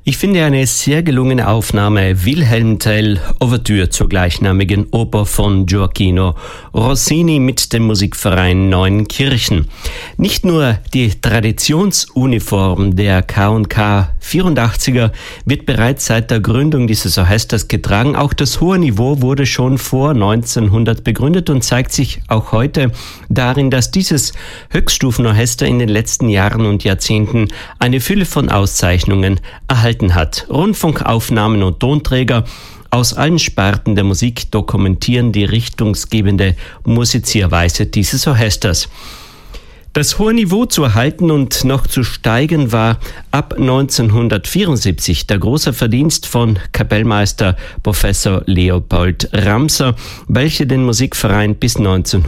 Ich finde eine sehr gelungene Aufnahme Wilhelm Tell, Ouvertüre zur gleichnamigen Oper von Gioacchino Rossini mit dem Musikverein Neuenkirchen. Nicht nur die Traditionsuniform der K&K 84er wird bereits seit der Gründung dieses Orchesters getragen, auch das hohe Niveau wurde schon vor 1900 begründet und zeigt sich auch heute darin, dass dieses Höchststufenorchester in den letzten Jahren und Jahrzehnten eine Fülle von Auszeichnungen erhalten hat. Rundfunkaufnahmen und Tonträger aus allen Sparten der Musik dokumentieren die richtungsgebende Musizierweise dieses Orchesters. Das hohe Niveau zu erhalten und noch zu steigen war ab 1974 der große Verdienst von Kapellmeister Professor Leopold Ramser, welcher den Musikverein bis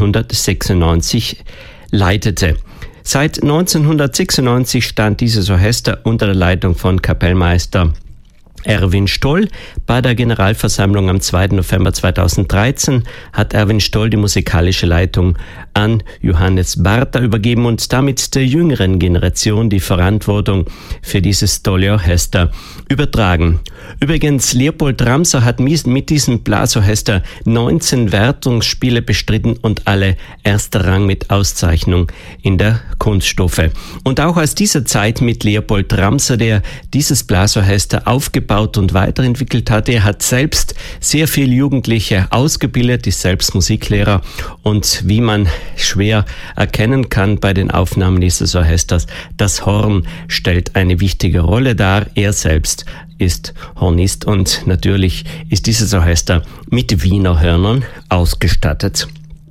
1996 leitete. Seit 1996 stand dieses Orchester unter der Leitung von Kapellmeister Erwin Stoll. Bei der Generalversammlung am 2. November 2013 hat Erwin Stoll die musikalische Leitung an Johannes Bartha übergeben und damit der jüngeren Generation die Verantwortung für dieses tolle Orchester übertragen. Übrigens, Leopold Ramser hat mit diesem Blasorchester 19 Wertungsspiele bestritten und alle erster Rang mit Auszeichnung in der Kunststoffe. Und auch aus dieser Zeit mit Leopold Ramser, der dieses Blasorchester aufgebaut und weiterentwickelt hat. Er hat selbst sehr viele Jugendliche ausgebildet, ist selbst Musiklehrer und wie man schwer erkennen kann bei den Aufnahmen dieses Orchesters, das Horn stellt eine wichtige Rolle dar. Er selbst ist Hornist und natürlich ist dieses Orchester mit Wiener Hörnern ausgestattet.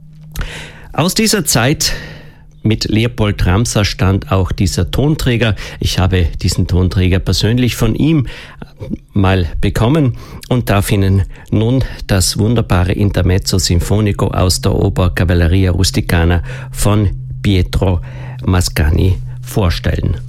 Aus dieser Zeit mit Leopold Ramser stand auch dieser Tonträger. Ich habe diesen Tonträger persönlich von ihm mal bekommen und darf Ihnen nun das wunderbare Intermezzo Sinfonico aus der Oper Cavalleria Rusticana von Pietro Mascagni vorstellen.